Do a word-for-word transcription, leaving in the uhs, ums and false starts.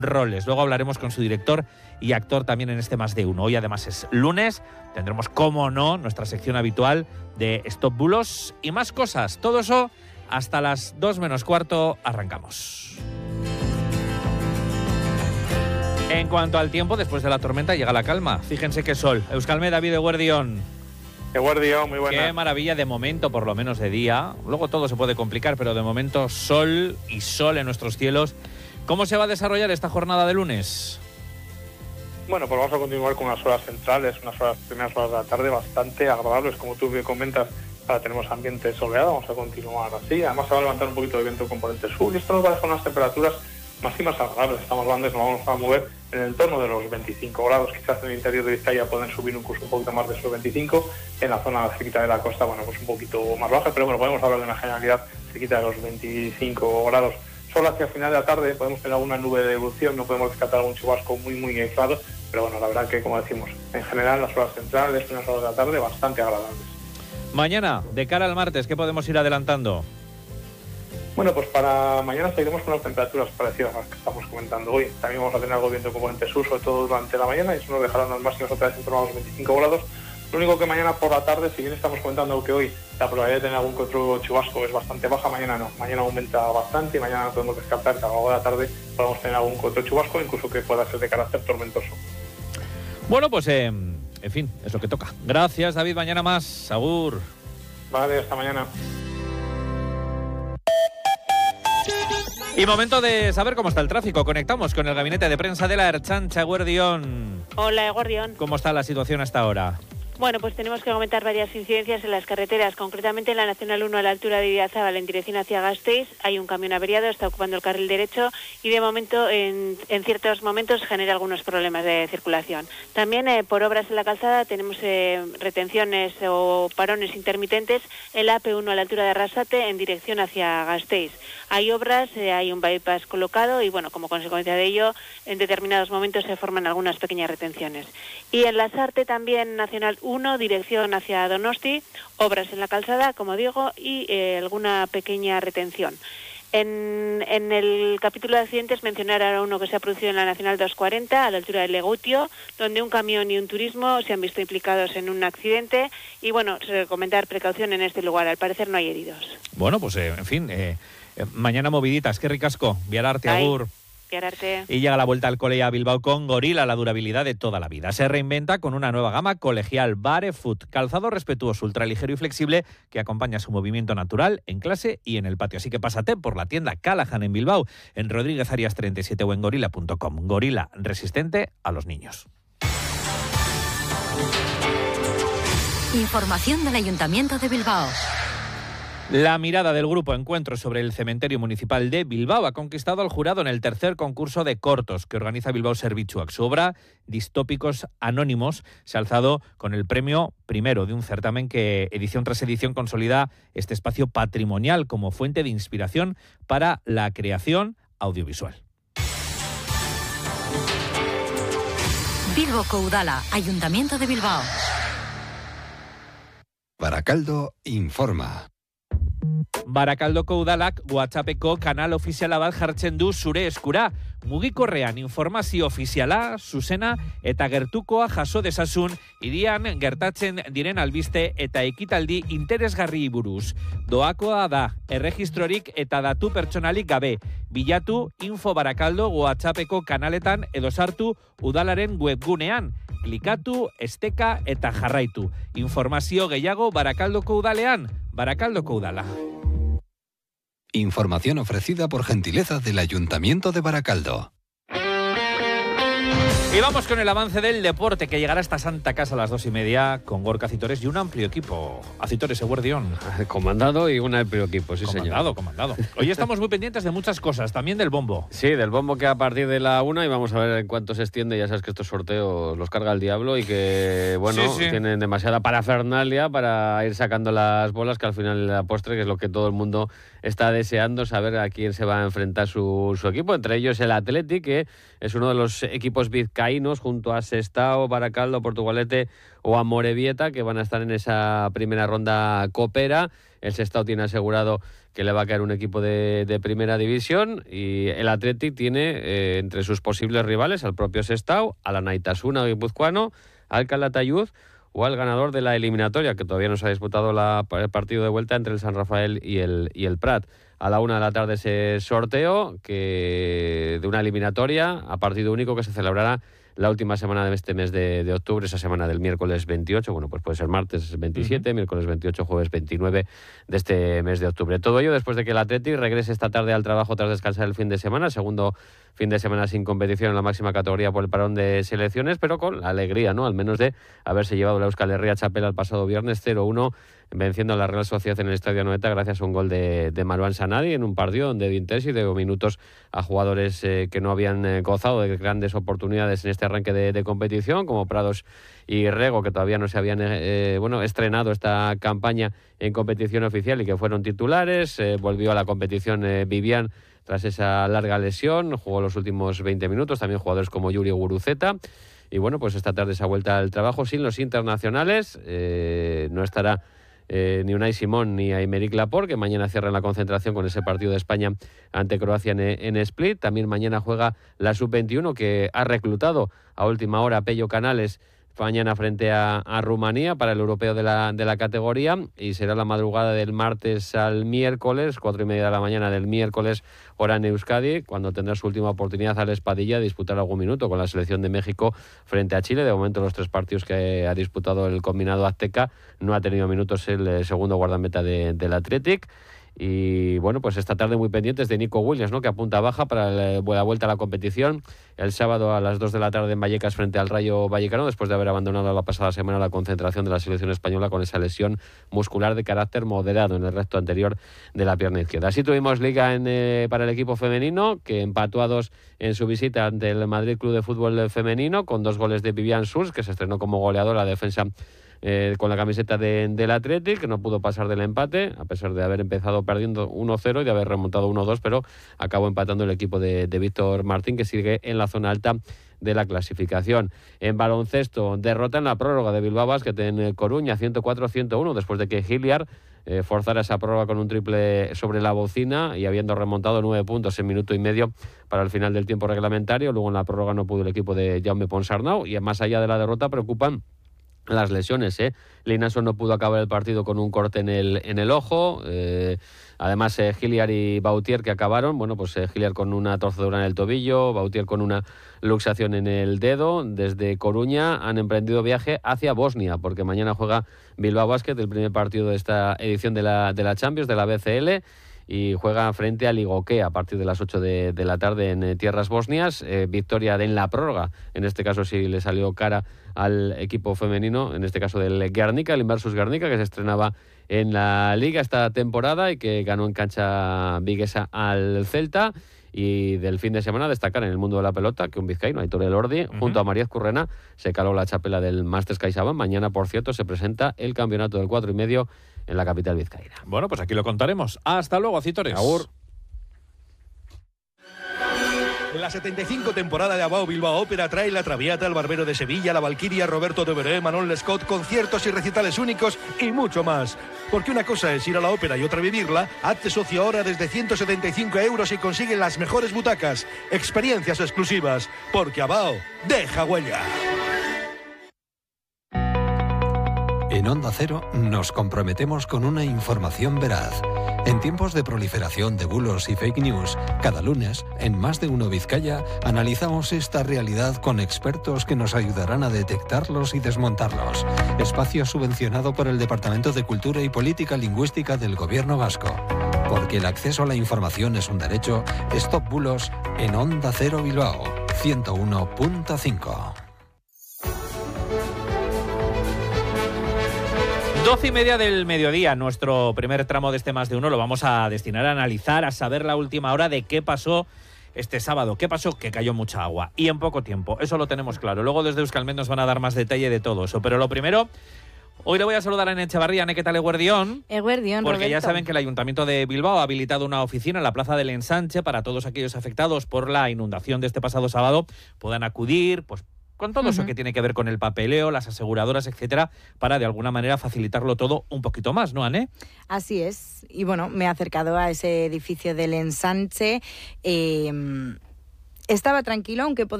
roles. Luego hablaremos con su director y actor también en este Más de Uno. Hoy además es lunes, tendremos, como no, nuestra sección habitual de Stop Bulos y más cosas. Todo eso hasta las dos menos cuarto. Arrancamos. En cuanto al tiempo, después de la tormenta llega la calma. Fíjense qué sol. Euskalme, David Eguerdión. Eguerdión, muy buena. Qué maravilla de momento, por lo menos de día. Luego todo se puede complicar, pero de momento sol y sol en nuestros cielos. ¿Cómo se va a desarrollar esta jornada de lunes? Bueno, pues vamos a continuar con unas horas centrales, unas horas, primeras horas de la tarde bastante agradables, como tú bien comentas. Ahora tenemos ambiente soleado, vamos a continuar así. Además se va a levantar un poquito de viento componente sur y esto nos va a dejar unas temperaturas máximas agradables. Estamos hablando de que nos vamos a mover en el entorno de los veinticinco grados, quizás en el interior de Vizcaya pueden subir incluso un poquito más de esos veinticinco, en la zona cerquita de la costa, bueno, pues un poquito más baja, pero bueno, podemos hablar de una generalidad cerquita de los veinticinco grados. Solo hacia el final de la tarde podemos tener alguna nube de evolución, no podemos descartar algún chubasco muy muy aislado, pero bueno, la verdad que, como decimos, en general las horas centrales, unas horas de la tarde bastante agradables. Mañana, de cara al martes, ¿qué podemos ir adelantando? Bueno, pues para mañana seguiremos con las temperaturas parecidas a las que estamos comentando hoy. También vamos a tener algo de viento componente sur, sobre todo durante la mañana, y eso nos dejará unas máximas otra vez en torno a los veinticinco grados. Lo único que mañana por la tarde, si bien estamos comentando que hoy la probabilidad de tener algún que otro chubasco es bastante baja, mañana no. Mañana aumenta bastante y mañana podemos descartar que a lo largo de la tarde podamos tener algún que otro chubasco, incluso que pueda ser de carácter tormentoso. Bueno, pues eh, en fin, es lo que toca. Gracias, David. Mañana más. Agur. Vale, hasta mañana. Y momento de saber cómo está el tráfico. Conectamos con el gabinete de prensa de la Ertzaintza. Eguerdión. Hola, Eguerdión. ¿Cómo está la situación hasta ahora? Bueno, pues tenemos que comentar varias incidencias en las carreteras, concretamente en la Nacional uno a la altura de Idiazábal en dirección hacia Gasteiz. Hay un camión averiado, está ocupando el carril derecho y de momento en, en ciertos momentos genera algunos problemas de circulación. También eh, por obras en la calzada tenemos eh, retenciones o parones intermitentes en la A P uno a la altura de Arrasate en dirección hacia Gasteiz. Hay obras, eh, hay un bypass colocado y bueno, como consecuencia de ello, en determinados momentos se forman algunas pequeñas retenciones. Y en la Sarte también Nacional uno, dirección hacia Donosti, obras en la calzada, como digo, y eh, alguna pequeña retención. En, en el capítulo de accidentes mencionar ahora uno que se ha producido en la Nacional doscientos cuarenta, a la altura de Legutio, donde un camión y un turismo se han visto implicados en un accidente. Y bueno, recomendar precaución en este lugar, al parecer no hay heridos. Bueno, pues eh, en fin, eh, eh, mañana moviditas, qué ricasco, Viararte, agur. Y llega la vuelta al cole a Bilbao con Gorila, la durabilidad de toda la vida. Se reinventa con una nueva gama colegial Barefoot, calzado respetuoso, ultraligero y flexible que acompaña su movimiento natural en clase y en el patio. Así que pásate por la tienda Callahan en Bilbao, en Rodríguez Arias treinta y siete o en gorila punto com. Gorila, resistente a los niños. Información del Ayuntamiento de Bilbao. La mirada del Grupo Encuentro sobre el cementerio municipal de Bilbao ha conquistado al jurado en el tercer concurso de cortos que organiza Bilbao Zerbitzuak. Su obra, Distópicos Anónimos, se ha alzado con el premio primero de un certamen que edición tras edición consolida este espacio patrimonial como fuente de inspiración para la creación audiovisual. Bilbo Koudala, Ayuntamiento de Bilbao. Barakaldo informa. Barakaldoko udalak WhatsAppeko kanal ofiziala bat jartzen du zure eskura. Mugikorrean informazio ofiziala, zuzena eta gertukoa jaso dezasun hirian gertatzen diren albiste eta ekitaldi interesgarri buruz. Doakoa da, erregistrorik eta datu pertsonalik gabe. Bilatu Info Barakaldo WhatsAppeko kanaletan edo sartu udalaren webgunean. Klikatu, esteka eta jarraitu. Informazio gehiago Barakaldoko udalean. Barakaldoko udala. Información ofrecida por gentileza del Ayuntamiento de Barakaldo. Y vamos con el avance del deporte que llegará a esta santa casa a las dos y media con Gorka Acitores y un amplio equipo. Acitores Eguerdión. Comandado y un amplio equipo, sí comandado, señor. Comandado, comandado. Hoy estamos muy pendientes de muchas cosas, también del bombo. Sí, del bombo que a partir de la una y vamos a ver en cuánto se extiende. Ya sabes que estos sorteos los carga el diablo y que, bueno, sí, sí. tienen demasiada parafernalia para ir sacando las bolas que al final la postre, que es lo que todo el mundo está deseando, saber a quién se va a enfrentar su, su equipo. Entre ellos el Athletic, que es uno de los equipos vizcaínos vizcaínos junto a Sestao, Baracaldo, Portugalete o Amorebieta, que van a estar en esa primera ronda copera. El Sestao tiene asegurado que le va a caer un equipo de, de primera división, y el Athletic tiene eh, entre sus posibles rivales al propio Sestao, al Anaitasuna guipuzcoano, al Calatayud o al ganador de la eliminatoria, que todavía no se ha disputado la, el partido de vuelta entre el San Rafael y el, y el Prat. A la una de la tarde ese sorteo que de una eliminatoria a partido único que se celebrará la última semana de este mes de, de octubre, esa semana del miércoles veintiocho, bueno, pues puede ser martes veintisiete, uh-huh. miércoles veintiocho, jueves veintinueve de este mes de octubre. Todo ello después de que el Athletic regrese esta tarde al trabajo tras descansar el fin de semana, segundo fin de semana sin competición en la máxima categoría por el parón de selecciones, pero con la alegría, ¿no?, al menos de haberse llevado la Euskal Herria Txapela el pasado viernes cero uno, venciendo a la Real Sociedad en el Estadio Anoeta gracias a un gol de, de Marouane Sanadi en un partido donde dio intenso y dio minutos a jugadores eh, que no habían eh, gozado de grandes oportunidades en este arranque de, de competición, como Prados y Rego, que todavía no se habían eh, bueno, estrenado esta campaña en competición oficial y que fueron titulares. Eh, volvió a la competición eh, Vivian tras esa larga lesión, jugó los últimos veinte minutos, también jugadores como Yuri Guruceta. Y bueno, pues esta tarde esa vuelta al trabajo sin los internacionales, eh, no estará Eh, ni Unai Simón ni Aymeric Laporte, que mañana cierran la concentración con ese partido de España ante Croacia en, en Split. También mañana juega la sub veintiuno, que ha reclutado a última hora a Pello Canales mañana frente a, a Rumanía para el europeo de la, de la categoría, y será la madrugada del martes al miércoles, cuatro y media de la mañana del miércoles, hora en Euskadi, cuando tendrá su última oportunidad al Espadilla de disputar algún minuto con la selección de México frente a Chile. De momento, los tres partidos que ha disputado el combinado azteca, no ha tenido minutos el segundo guardameta de, del Athletic. Y bueno, pues esta tarde muy pendientes de Nico Williams, ¿no?, que apunta a baja para la vuelta a la competición el sábado a las dos de la tarde en Vallecas frente al Rayo Vallecano, después de haber abandonado la pasada semana la concentración de la selección española con esa lesión muscular de carácter moderado en el recto anterior de la pierna izquierda. Así tuvimos liga en, eh, para el equipo femenino, que empató a dos en su visita ante el Madrid Club de Fútbol Femenino, con dos goles de Vivian Surs, que se estrenó como goleadora de defensa Eh, con la camiseta de, del Athletic, que no pudo pasar del empate, a pesar de haber empezado perdiendo uno cero y de haber remontado uno dos, pero acabó empatando el equipo de, de Víctor Martín, que sigue en la zona alta de la clasificación. En baloncesto, derrota en la prórroga de Bilbao Basket en Coruña, ciento cuatro a ciento uno, después de que Hilliard eh, forzara esa prórroga con un triple sobre la bocina y habiendo remontado nueve puntos en minuto y medio para el final del tiempo reglamentario. Luego en la prórroga no pudo el equipo de Jaume Ponsarnau, y más allá de la derrota preocupan las lesiones, ¿eh? Linason no pudo acabar el partido con un corte en el, en el ojo. Eh, además, eh, Hilliard y Bautier, que acabaron, bueno, pues eh, Hilliard con una torcedura en el tobillo, Bautier con una luxación en el dedo. Desde Coruña han emprendido viaje hacia Bosnia, porque mañana juega Bilbao Basket, el primer partido de esta edición de la, de la Champions, de la B C L, y juega frente a Ligokea a partir de las ocho de, de la tarde en eh, tierras bosnias. Eh, victoria de en la prórroga, en este caso sí le salió cara al equipo femenino, en este caso del Guernica, el Inversus Guernica, que se estrenaba en la Liga esta temporada y que ganó en cancha viguesa al Celta. Y del fin de semana destacar en el mundo de la pelota que un vizcaíno, Aitor Elordi, uh-huh. junto a María Currena, se caló la chapela del Masters CaixaBank. Mañana, por cierto, se presenta el campeonato del cuatro y medio en la capital vizcaína. Bueno, pues aquí lo contaremos. Hasta luego, Citores. Agur. En la setenta y cinco temporada de Abao Bilbao Ópera trae La Traviata, El Barbero de Sevilla, La Valquiria, Roberto de Veré, Manon Lescaut, conciertos y recitales únicos y mucho más. Porque una cosa es ir a la ópera y otra vivirla. Hazte socio ahora desde ciento setenta y cinco euros y consigue las mejores butacas. Experiencias exclusivas. Porque Abao deja huella. En Onda Cero nos comprometemos con una información veraz. En tiempos de proliferación de bulos y fake news, cada lunes, en Más de Uno Vizcaya, analizamos esta realidad con expertos que nos ayudarán a detectarlos y desmontarlos. Espacio subvencionado por el Departamento de Cultura y Política Lingüística del Gobierno Vasco. Porque el acceso a la información es un derecho. Stop Bulos en Onda Cero Bilbao, ciento uno punto cinco. Doce y media del mediodía, nuestro primer tramo de este Más de Uno lo vamos a destinar a analizar, a saber la última hora de qué pasó este sábado. ¿Qué pasó? Que cayó mucha agua y en poco tiempo, eso lo tenemos claro. Luego desde Euskalmet nos van a dar más detalle de todo eso, pero lo primero, hoy le voy a saludar a Ene Echevarría. ¿Qué tal, Eguerdión? Eguerdión, Porque Roberto. Ya saben que el Ayuntamiento de Bilbao ha habilitado una oficina en la Plaza del Ensanche para todos aquellos afectados por la inundación de este pasado sábado puedan acudir, pues con todo uh-huh. eso que tiene que ver con el papeleo, las aseguradoras, etcétera, para de alguna manera facilitarlo todo un poquito más, ¿no, Anne? Así es. Y bueno, me he acercado a ese edificio del Ensanche. Eh, estaba tranquilo, aunque podía